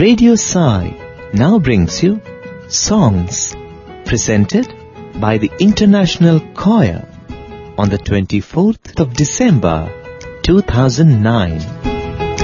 Radio Sai now brings you Songs, presented by the International Choir on the 24th of December, 2009.